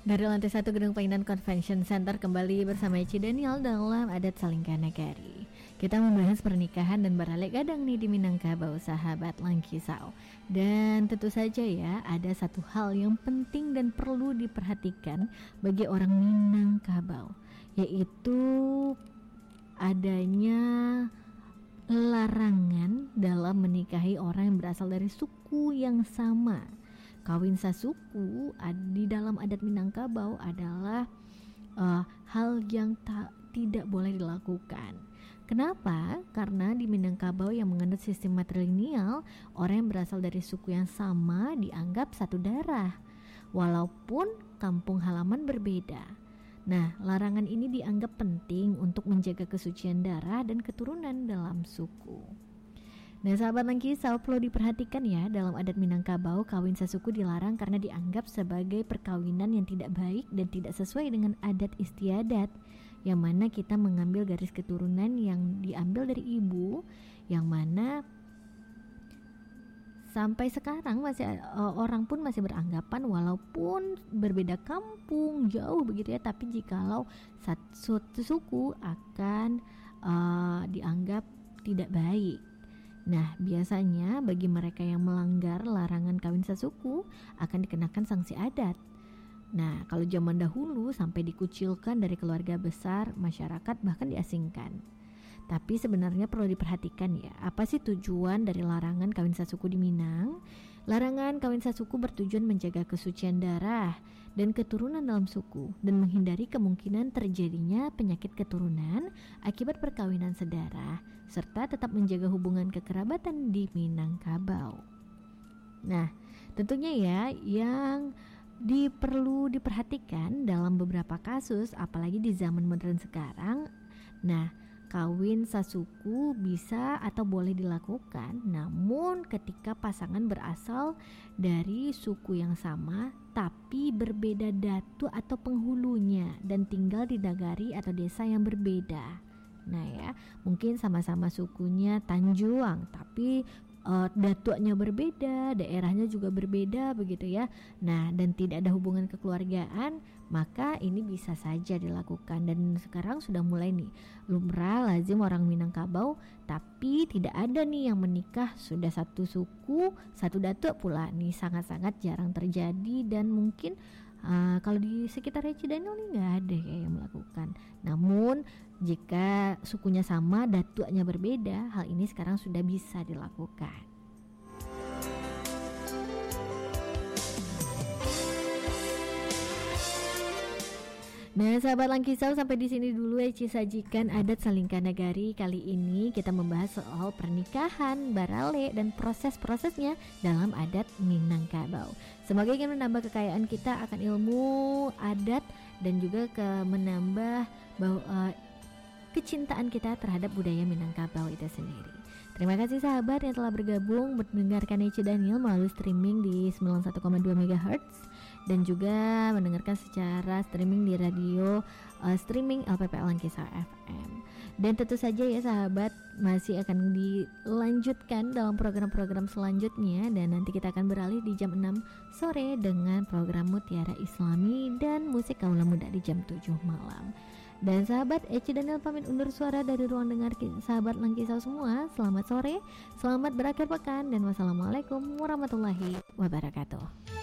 Dari lantai 1 Gedung Painan Convention Center kembali bersama Eci Daniel dalam Adat Salingka Nagari. Kita membahas pernikahan dan baralek gadang nih di Minangkabau, sahabat Langkisau. Dan tentu saja ya, ada satu hal yang penting dan perlu diperhatikan bagi orang Minangkabau, yaitu adanya larangan dalam menikahi orang yang berasal dari suku yang sama. Kawin sasuku di dalam adat Minangkabau adalah hal yang tidak boleh dilakukan. Kenapa? Karena di Minangkabau yang menganut sistem matrilineal, orang yang berasal dari suku yang sama dianggap satu darah, walaupun kampung halaman berbeda. Nah, larangan ini dianggap penting untuk menjaga kesucian darah dan keturunan dalam suku. Nah, sahabat Langkisau, perlu diperhatikan ya, dalam adat Minangkabau kawin sasuku dilarang karena dianggap sebagai perkawinan yang tidak baik dan tidak sesuai dengan adat istiadat, yang mana kita mengambil garis keturunan yang diambil dari ibu, yang mana sampai sekarang masih orang pun masih beranggapan walaupun berbeda kampung jauh begitu ya, tapi jikalau satu suku akan dianggap tidak baik. Nah, biasanya bagi mereka yang melanggar larangan kawin sasuku akan dikenakan sanksi adat. Nah, kalau zaman dahulu sampai dikucilkan dari keluarga besar, masyarakat, bahkan diasingkan. Tapi sebenarnya perlu diperhatikan ya, apa sih tujuan dari larangan kawin sasuku di Minang? Larangan kawin sasuku bertujuan menjaga kesucian darah dan keturunan dalam suku dan menghindari kemungkinan terjadinya penyakit keturunan akibat perkawinan sedarah, serta tetap menjaga hubungan kekerabatan di Minangkabau. Nah, tentunya ya yang perlu diperhatikan dalam beberapa kasus, apalagi di zaman modern sekarang. Nah, kawin sasuku bisa atau boleh dilakukan, namun ketika pasangan berasal dari suku yang sama tapi berbeda datu atau penghulunya dan tinggal di nagari atau desa yang berbeda. Nah ya, mungkin sama-sama sukunya Tanjuang tapi datunya berbeda, daerahnya juga berbeda begitu ya. Nah, dan tidak ada hubungan kekeluargaan, maka ini bisa saja dilakukan. Dan sekarang sudah mulai nih lumrah lazim orang Minangkabau, tapi tidak ada nih yang menikah sudah satu suku, satu datuk pula nih, sangat-sangat jarang terjadi. Dan mungkin kalau di sekitar Eci Daniel nih nggak ada ya yang melakukan. Namun jika sukunya sama, datuknya berbeda, hal ini sekarang sudah bisa dilakukan. Nah, sahabat Langkisau, sampai di sini dulu Eci sajikan Adat Salingka Nagari. Kali ini kita membahas soal pernikahan, barale, dan proses-prosesnya dalam adat Minangkabau. Semoga ingin menambah kekayaan kita akan ilmu adat dan juga menambah kecintaan kita terhadap budaya Minangkabau itu sendiri. Terima kasih sahabat yang telah bergabung mendengarkan Eci Daniel melalui streaming di 91,2 MHz dan juga mendengarkan secara streaming di radio streaming LPP Langkisau FM. Dan tentu saja ya sahabat, masih akan dilanjutkan dalam program-program selanjutnya, dan nanti kita akan beralih di jam 6 sore dengan program Mutiara Islami dan musik kaula muda di jam 7 malam. Dan sahabat, Eci Daniel pamit undur suara dari ruang dengar sahabat Langkisau semua. Selamat sore, selamat berakhir pekan, dan wassalamualaikum warahmatullahi wabarakatuh.